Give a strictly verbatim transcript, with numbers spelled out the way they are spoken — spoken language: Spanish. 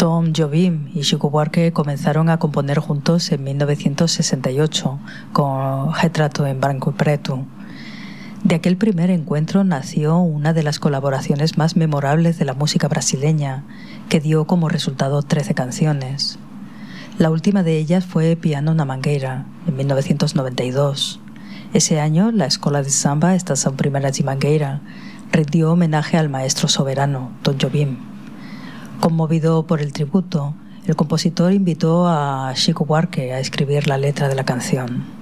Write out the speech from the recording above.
Tom Jobim y Chico Buarque comenzaron a componer juntos en mil novecientos sesenta y ocho con Retrato en Branco y Preto. De aquel primer encuentro nació una de las colaboraciones más memorables de la música brasileña, que dio como resultado trece canciones. La última de ellas fue Piano na Mangueira, en mil novecientos noventa y dos. Ese año, la Escola de Samba Estação Primera de Mangueira rindió homenaje al maestro soberano, Tom Jobim. Conmovido por el tributo, el compositor invitó a Chico Buarque a escribir la letra de la canción.